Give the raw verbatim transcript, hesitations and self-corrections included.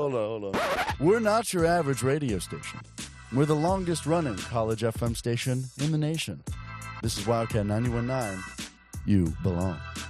hold on, hold on. We're not your average radio station. We're the longest running college F M station in the nation. This is Wildcat ninety-one point nine. You belong.